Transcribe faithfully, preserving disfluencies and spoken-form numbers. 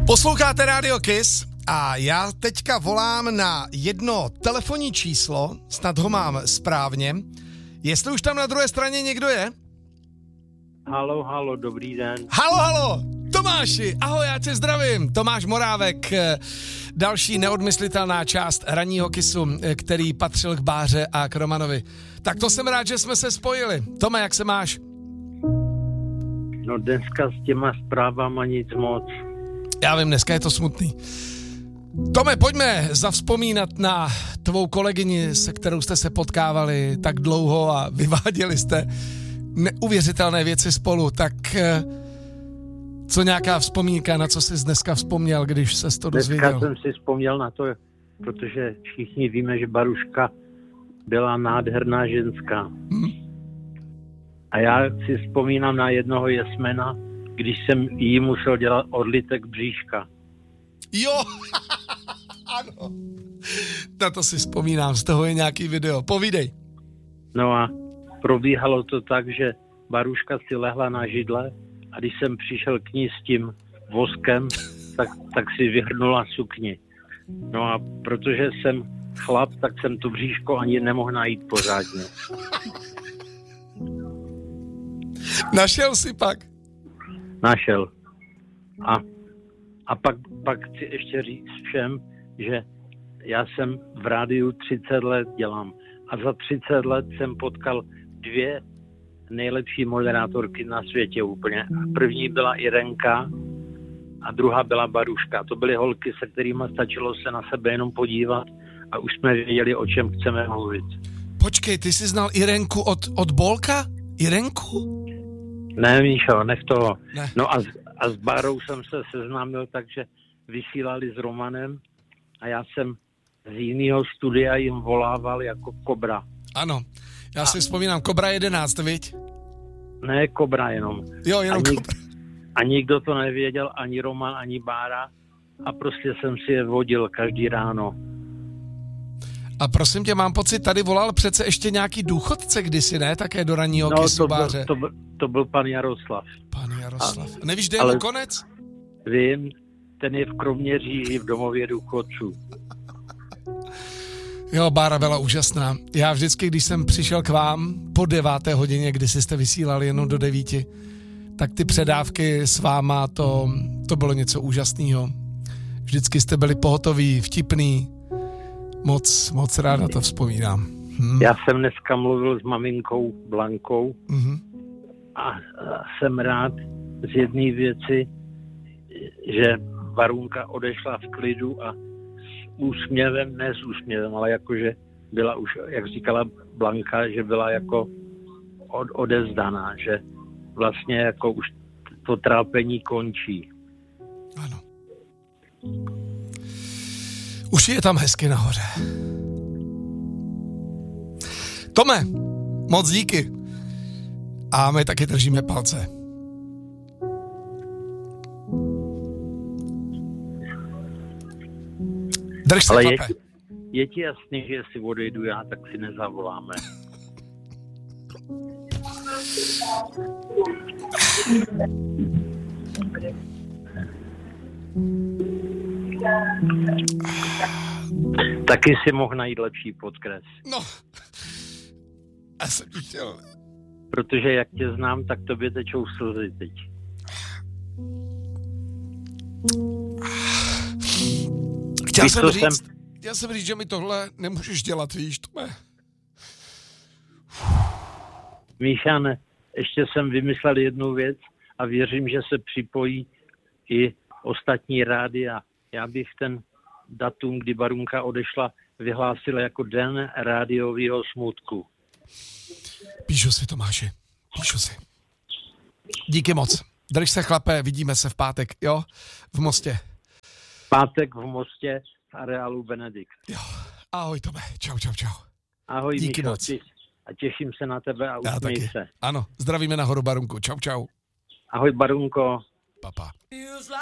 Posloucháte Radio Kiss a já teďka volám na jedno telefonní číslo, snad ho mám správně. Jestli už tam na druhé straně někdo je? Halo, halo, dobrý den. Halo, halo, Tomáši, ahoj, já tě zdravím. Tomáš Morávek, další neodmyslitelná část ranního Kissu, který patřil k Báře a k Romanovi. Tak to jsem rád, že jsme se spojili. Tome, jak se máš? No dneska s těma zprávama nic moc. Já vím, dneska je to smutný. Tome, pojďme zavzpomínat na tvou kolegyni, se kterou jste se potkávali tak dlouho a vyváděli jste neuvěřitelné věci spolu. Tak co nějaká vzpomínka, na co jsi dneska vzpomněl, když ses to dozvěděl? Dneska jsem si vzpomněl na to, protože všichni víme, že Baruška byla nádherná ženská. Hmm. A já si vzpomínám na jednoho jesmena, když jsem jí musel dělat odlitek bříška. Jo, ano. Na to si vzpomínám, z toho je nějaký video. Povídej. No a probíhalo to tak, že Baruška si lehla na židle a když jsem přišel k ní s tím voskem, tak, tak si vyhrnula sukni. No a protože jsem chlap, tak jsem to bříško ani nemohl najít pořádně. Našel si pak? Našel. A, a pak, pak chci ještě říct všem, že já jsem v rádiu třicet let dělám a za třicet let jsem potkal dvě nejlepší moderátorky na světě úplně. První byla Irenka a druhá byla Baruška. To byly holky, se kterými stačilo se na sebe jenom podívat a už jsme věděli, o čem chceme mluvit. Počkej, ty jsi znal Irenku od, od Bolka? Irenku? Ne, Míšo, nech toho. Ne. No a, a s Bárou jsem se seznámil, takže vysílali s Romanem a já jsem z jiného studia jim volával jako Kobra. Ano, já a... si vzpomínám, Kobra jedenáct, viď? Ne, Kobra jenom. Jo, jenom a, nik- Kobra. A nikdo to nevěděl, ani Roman, ani Bára a prostě jsem si je vodil každý ráno. A prosím tě, mám pocit, tady volal přece ještě nějaký důchodce kdysi, ne? Také do ranního no, Kissu to Báře. byl, to, byl, to byl pan Jaroslav. Pan Jaroslav. A, Nevíš, kde je ale, mu konec? Vím, ten je v Kroměříži v domově důchodců. Jo, Bára byla úžasná. Já vždycky, když jsem přišel k vám po deváté hodině, kdy jste vysílali jenom do devíti, tak ty předávky s váma, to, to bylo něco úžasného. Vždycky jste byli pohotoví, vtipný. Moc, moc rád na to vzpomínám. Hm. Já jsem dneska mluvil s maminkou Blankou mm-hmm. a jsem rád z jedné věci, že Barunka odešla v klidu a s úsměvem, ne s úsměvem, ale jakože byla už, jak říkala Blanka, že byla jako od, odezdaná, že vlastně jako už to trápení končí. Ano. Už je tam hezky nahoře. Tome, moc díky. A my taky držíme palce. Drž se, ale je, je ti jasný, že jestli odejdu já, tak si nezavoláme. Taky si mohl najít lepší podkres. No, já jsem ti chtěl. Protože jak tě znám, tak tobě tečou slzy teď. Chtěl jsem říct, jsem... chtěl jsem říct, že mi tohle nemůžeš dělat, víš, Tome. Míšane, ještě jsem vymyslel jednu věc a věřím, že se připojí i ostatní rádia. Já bych ten datum, kdy Barunka odešla, vyhlásil jako den rádiového smutku. Píšu si, Tomáši, píšu si. Díky moc. Drž se, chlape, vidíme se v pátek, jo? V Mostě. Pátek v Mostě v areálu Benedikt. Jo, ahoj Tome, čau, čau, čau. Ahoj, díky Míšo, moc. A těším se na tebe a usměj se. Ano, zdravíme nahoru Barunku, čau, čau. Ahoj Barunko. Papa.